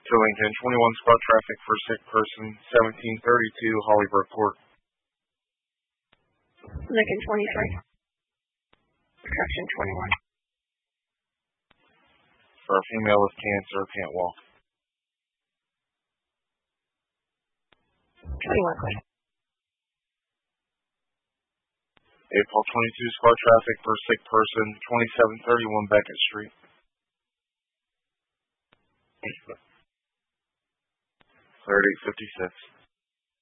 To Lincoln, 21 squad traffic for sick person, 1732 Hollybrook Court. Lincoln 23. Correction 21. For a female with cancer, can't walk. 21. April 22 squad traffic for sick person, 2731 Beckett Street. Cleared 856.